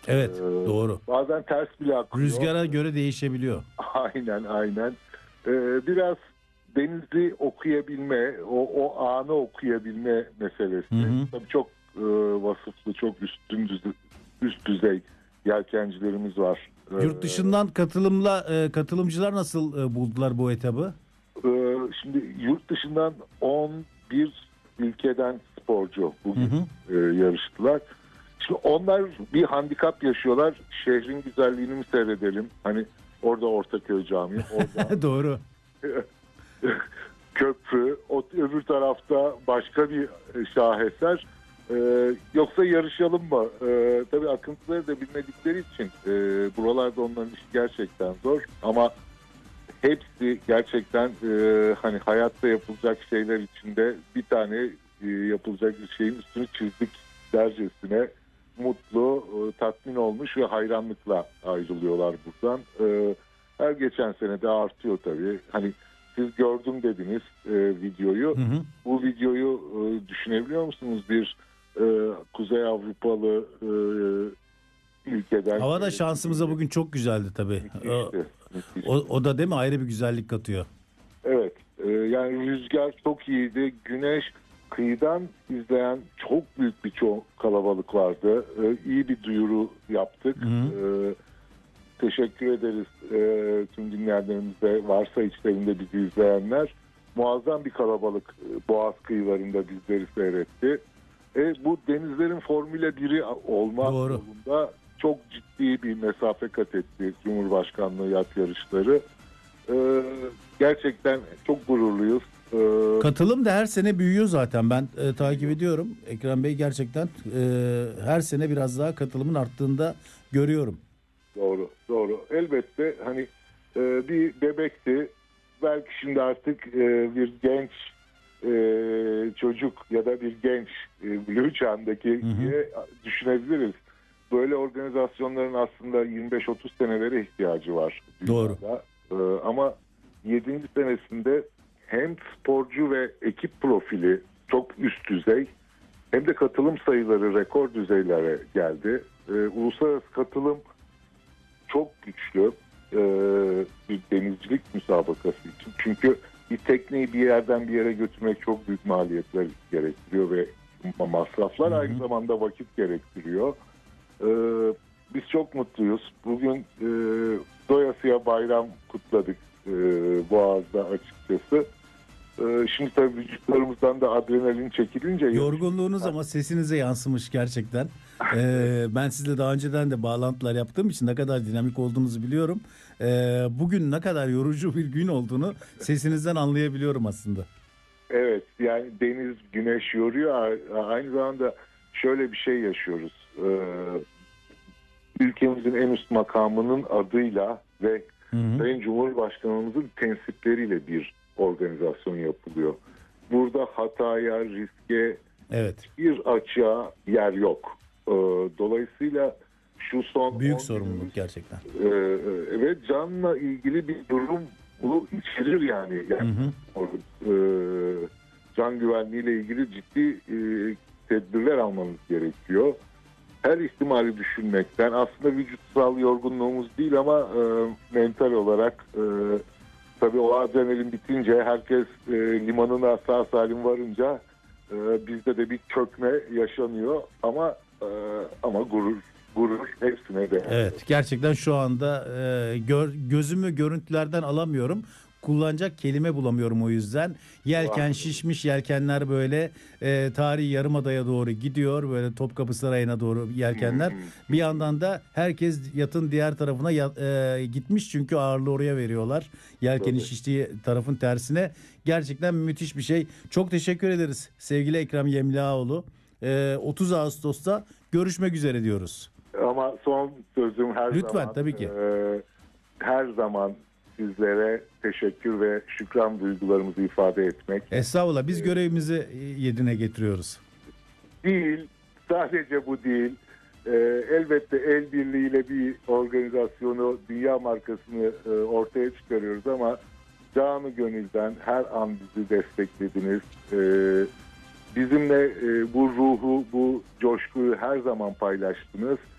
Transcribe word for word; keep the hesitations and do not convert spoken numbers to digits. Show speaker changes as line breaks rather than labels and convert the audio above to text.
Evet,
Ee,
doğru.
Bazen ters bile akıyor.
Rüzgara göre değişebiliyor.
Aynen aynen. Ee, biraz denizi okuyabilme, o, o anı okuyabilme meselesi.
Hı hı.
Tabii çok e, vasıflı, çok üstün düzey, üst düzey yelkencilerimiz var. Ee,
Yurt dışından katılımla e, katılımcılar nasıl e, buldular bu etabı?
e, Şimdi yurt dışından on bir ülkeden sporcu bugün
Hı hı.
e, yarıştılar. Şimdi onlar bir handikap yaşıyorlar. Şehrin güzelliğini mi seyredelim? Hani orada Ortaköy Camii, orada
Doğru.
köprü, o, öbür tarafta başka bir şaheser. Ee, yoksa yarışalım mı? Ee, tabii akıntıları da bilmedikleri için e, buralarda onların işi gerçekten zor. Ama hepsi gerçekten e, hani hayatta yapılacak şeyler içinde bir tane e, yapılacak bir şeyin üstünü çizdik dercesine mutlu, e, tatmin olmuş ve hayranlıkla ayrılıyorlar buradan. E, her geçen sene de artıyor tabii. Hani siz gördüm dediniz e, videoyu.
Hı hı.
Bu videoyu e, düşünebiliyor musunuz? Bir e, Kuzey Avrupalı e, ülkeden.
Hava da şansımıza bugün çok güzeldi tabii. O,
Müthişti, müthişti.
o, o da değil mi ayrı bir güzellik katıyor.
Evet, e, yani rüzgar çok iyiydi. Güneş, kıyıdan izleyen çok büyük bir çok kalabalık vardı. E, iyi bir duyuru yaptık.
Hı hı.
E, teşekkür ederiz e, tüm dinleyenlerimize, varsa içlerinde bizi izleyenler. Muazzam bir kalabalık e, Boğaz kıyılarında bizleri seyretti. E, bu denizlerin Formula biri olma
Doğru.
yolunda çok ciddi bir mesafe kat etti Cumhurbaşkanlığı yat yarışları. Ee, gerçekten çok gururluyuz. Ee,
Katılım da her sene büyüyor zaten. Ben e, takip ediyorum. Ekrem Bey gerçekten e, her sene biraz daha katılımın arttığında görüyorum.
doğru, doğru. Elbette hani e, bir bebekti. Belki şimdi artık e, bir genç e, çocuk ya da bir genç e, Blue çağındaki
Hı hı.
diye düşünebiliriz. Böyle organizasyonların aslında yirmi beş otuz senelere ihtiyacı var
Doğru.
dünyada. Ee, ama yedinci senesinde hem sporcu ve ekip profili çok üst düzey hem de katılım sayıları rekor düzeylere geldi. Ee, uluslararası katılım çok güçlü ee, bir denizcilik müsabakası için. Çünkü bir tekneyi bir yerden bir yere götürmek çok büyük maliyetler gerektiriyor ve masraflar
Hı hı.
aynı zamanda vakit gerektiriyor. Ee, biz çok mutluyuz. Bugün e, doyasıya bayram kutladık e, Boğaz'da açıkçası. E, şimdi tabii vücutlarımızdan da adrenalin çekilince...
Yorgunluğunuz ama sesinize yansımış gerçekten. Ee, ben sizle daha önceden de bağlantılar yaptığım için ne kadar dinamik olduğunuzu biliyorum. Ee, bugün ne kadar yorucu bir gün olduğunu sesinizden anlayabiliyorum aslında.
Evet, yani deniz, güneş yoruyor. Aynı zamanda şöyle bir şey yaşıyoruz. E, ülkemizin en üst makamının adıyla ve
Hı hı.
Sayın Cumhurbaşkanımızın tensipleriyle bir organizasyon yapılıyor. Burada hataya, riske,
Evet.
bir açığa yer yok. Ee, dolayısıyla şu son
Büyük
on
sorumluluk
günümüz,
gerçekten.
e, e, ve canla ilgili bir durum bu içerir yani. yani
Hı hı.
e, can güvenliğiyle ilgili ciddi e, tedbirler almamız gerekiyor. Her ihtimali düşünmekten aslında vücutsal yorgunluğumuz değil ama e, mental olarak e, tabii o adrenalin bitince herkes e, limanına sağ salim varınca e, bizde de bir çökme yaşanıyor ama e, ama gurur gurur hepsine de.
Evet, gerçekten şu anda e, gör, gözümü görüntülerden alamıyorum. Kullanacak kelime bulamıyorum o yüzden. Yelken
Vah.
şişmiş, yelkenler böyle e, tarihi yarımadaya doğru gidiyor. Böyle Topkapı Sarayı'na doğru yelkenler. Bir yandan da herkes yatın diğer tarafına ya- e, gitmiş çünkü ağırlığı oraya veriyorlar. Yelkenin
Tabii.
şiştiği tarafın tersine. Gerçekten müthiş bir şey. Çok teşekkür ederiz sevgili Ekrem Yemlaoğlu. E, otuz Ağustos'ta görüşmek üzere diyoruz.
Ama son sözüm her
Lütfen,
zaman
tabii ki.
e, her zaman sizlere teşekkür ve şükran duygularımızı ifade etmek.
Estağfurullah, biz görevimizi yerine getiriyoruz.
Değil, sadece bu değil. Ee, elbette el birliğiyle bir organizasyonu, dünya markasını e, ortaya çıkarıyoruz ama canı gönülden her an bizi desteklediniz. Ee, bizimle e, bu ruhu, bu coşkuyu her zaman paylaştınız.